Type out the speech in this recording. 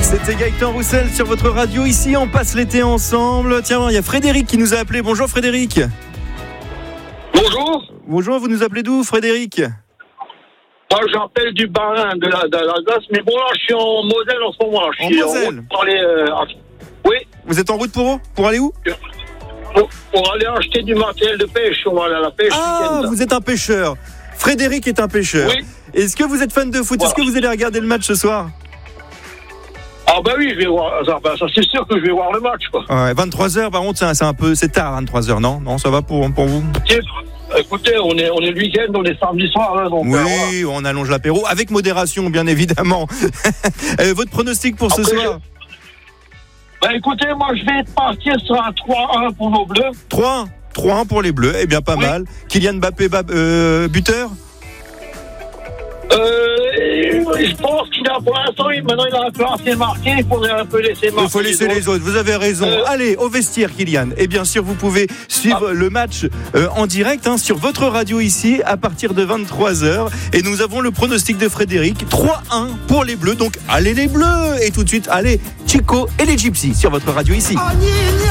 C'était Gaëtan Roussel sur votre radio. Ici, on passe l'été ensemble. Tiens, il y a Frédéric qui nous a appelé. Bonjour Frédéric. Bonjour. Bonjour, vous nous appelez d'où Frédéric? Moi, j'appelle du Bas-Rhin de l'Alsace, mais bon, là, je suis en Moselle en ce moment. Là. Je suis en Moselle pour aller, oui. Vous êtes en route pour aller où? Pour aller acheter du matériel de pêche. On va aller à la pêche. Ah, vous êtes un pêcheur. Frédéric est un pêcheur. Oui. Est-ce que vous êtes fan de foot? Voilà. Est-ce que vous allez regarder le match ce soir? Ah bah oui, je vais voir. Ça c'est sûr que je vais voir le match, quoi. Ouais, 23h, par contre, c'est tard, 23h, non? Non, ça va pour vous? Écoutez, on est le week-end, on est samedi soir. Hein, donc, oui, on allonge l'apéro, avec modération, bien évidemment. Votre pronostic pour ce soir? Bah écoutez, moi je vais partir sur un 3-1 pour nos Bleus. 3-1 pour les Bleus, eh bien pas mal. Kylian Mbappé, buteur? Je pense qu'il a pour l'instant, maintenant il a un peu assez marqué, il faudrait un peu laisser marquer. Il faut laisser les autres, vous avez raison. Allez, au vestiaire Kylian. Et bien sûr, vous pouvez suivre le match en direct sur votre radio ici à partir de 23h. Et nous avons le pronostic de Frédéric, 3-1 pour les Bleus. Donc allez les Bleus. Et tout de suite, allez, Chico et les Gypsies sur votre radio ici.